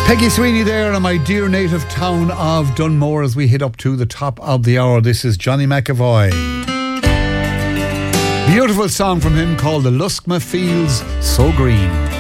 Peggy Sweeney there in my dear native town of Dunmore as we hit up to the top of the hour. This is Johnny McAvoy. Beautiful song from him called The Luskma Fields So Green.